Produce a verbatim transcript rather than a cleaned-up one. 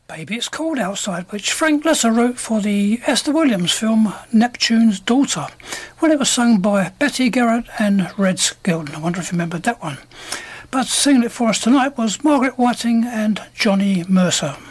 Baby It's Cold Outside, which Frank Lesser wrote for the Esther Williams film Neptune's Daughter, when it was sung by Betty Garrett and Red Skelton. I wonder if you remembered that one. But singing it for us tonight was Margaret Whiting and Johnny Mercer.